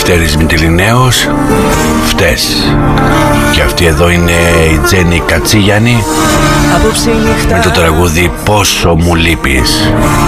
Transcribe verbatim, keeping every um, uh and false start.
Λευτέρης Μητυλινέος, φταίς. Και αυτή εδώ είναι η Τζέννη Κατσίγιαννη με το τραγούδι «Πόσο μου λείπεις».